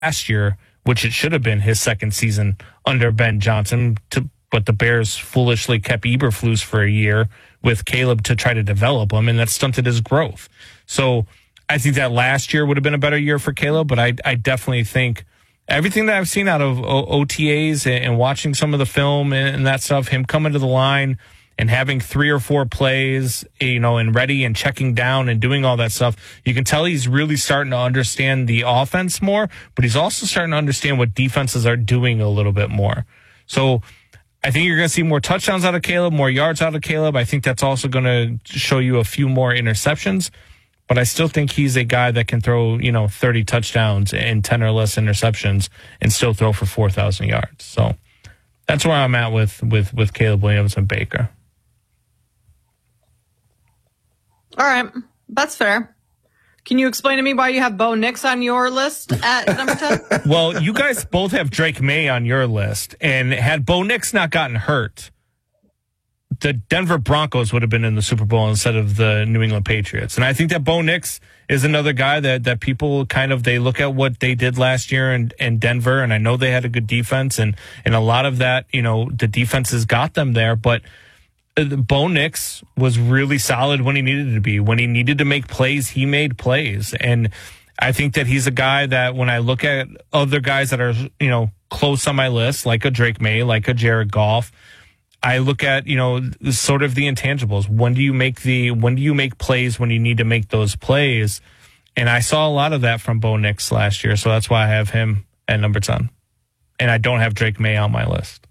last year, which it should have been his second season under Ben Johnson, but the Bears foolishly kept Eberflus for a year with Caleb to try to develop him, and that stunted his growth. So I think that last year would have been a better year for Caleb, but I definitely think everything that I've seen out of OTAs and watching some of the film and that stuff, him coming to the line and having 3 or 4 plays, and ready and checking down and doing all that stuff, you can tell he's really starting to understand the offense more, but he's also starting to understand what defenses are doing a little bit more. So I think you're going to see more touchdowns out of Caleb, more yards out of Caleb. I think that's also going to show you a few more interceptions, but I still think he's a guy that can throw, 30 touchdowns and 10 or less interceptions and still throw for 4,000 yards. So that's where I'm at with Caleb Williams and Baker. All right. That's fair. Can you explain to me why you have Bo Nix on your list at number 10? Well, you guys both have Drake May on your list, and had Bo Nix not gotten hurt, the Denver Broncos would have been in the Super Bowl instead of the New England Patriots. And I think that Bo Nix is another guy that people they look at what they did last year in Denver, and I know they had a good defense, and a lot of that, the defenses got them there, but Bo Nix was really solid when he needed to be. When he needed to make plays, he made plays. And I think that he's a guy that when I look at other guys that are, close on my list, like a Drake May, like a Jared Goff, I look at, sort of the intangibles. When do you make plays when you need to make those plays? And I saw a lot of that from Bo Nix last year. So that's why I have him at number 10. And I don't have Drake May on my list.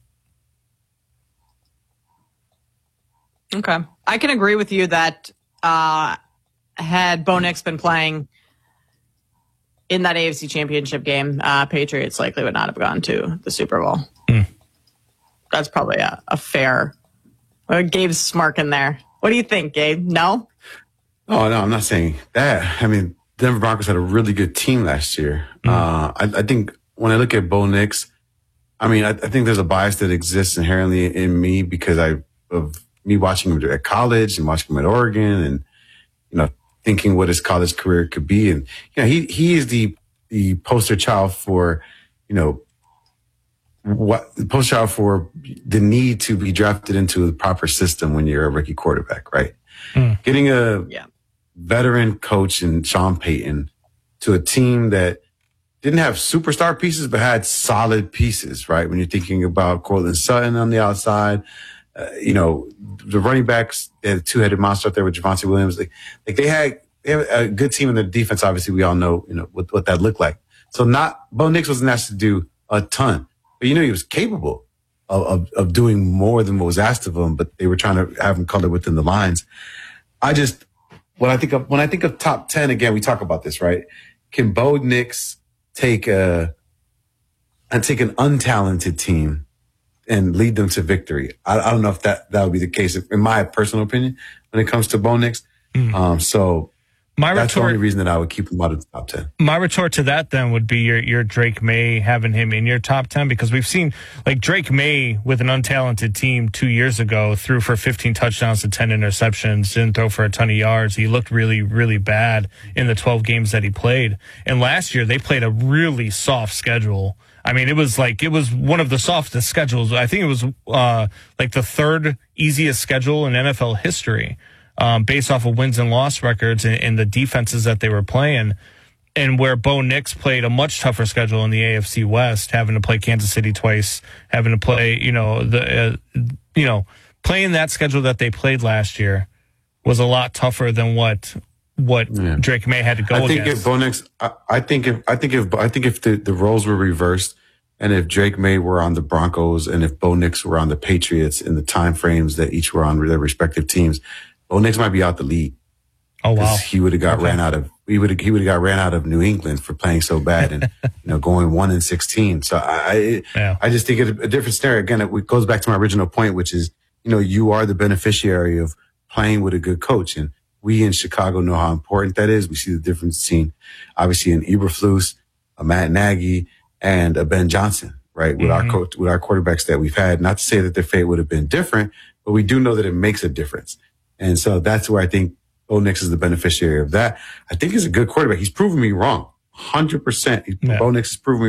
Okay. I can agree with you that had Bo Nix been playing in that AFC Championship game, Patriots likely would not have gone to the Super Bowl. That's probably a fair... Gabe's smirking there. What do you think, Gabe? No? Oh, no, I'm not saying that. I mean, Denver Broncos had a really good team last year. I think when I look at Bo Nix, I think there's a bias that exists inherently in me because of me watching him at college and watching him at Oregon and, thinking what his college career could be. And, he is the poster child for, the need to be drafted into the proper system when you're a rookie quarterback, right? Getting a veteran coach in Sean Payton to a team that didn't have superstar pieces, but had solid pieces, right? When you're thinking about Cortland Sutton on the outside, the running backs, they had a two-headed monster up there with Javonte Williams. They had a good team in the defense. Obviously, we all know, what that looked like. So Bo Nix wasn't asked to do a ton, but he was capable of doing more than what was asked of him, but they were trying to have him color within the lines. When I think of top 10, again, we talk about this, right? Can Bo Nix take an untalented team and lead them to victory? I don't know if that would be the case, in my personal opinion, when it comes to Bo Nix. So that's the only reason that I would keep him out of the top 10. My retort to that then would be your Drake May, having him in your top 10, because we've seen Drake May with an untalented team 2 years ago threw for 15 touchdowns and 10 interceptions, didn't throw for a ton of yards. He looked really, really bad in the 12 games that he played. And last year they played a really soft schedule. It was one of the softest schedules. I think it was the third easiest schedule in NFL history, based off of wins and loss records and the defenses that they were playing. And where Bo Nix played a much tougher schedule in the AFC West, having to play Kansas City twice, having to play, playing that schedule that they played last year was a lot tougher than what Drake May had to go against. If Bo Nix, I think if the roles were reversed, and if Drake May were on the Broncos, and if Bo Nix were on the Patriots in the time frames that each were on their respective teams, Bo Nix might be out the league. Oh wow! He would have got ran out of. He would have got ran out of New England for playing so bad and going 1-16. So I just think it's a different scenario. Again, it goes back to my original point, which is you are the beneficiary of playing with a good coach, and we in Chicago know how important that is. We see the difference between, obviously, an Eberflus, a Matt Nagy, and a Ben Johnson, right? With our coach, with our quarterbacks that we've had. Not to say that their fate would have been different, but we do know that it makes a difference. And so that's where I think Bo Nix is the beneficiary of that. I think he's a good quarterback. He's proven me wrong 100%. Yeah. Bo Nix has proven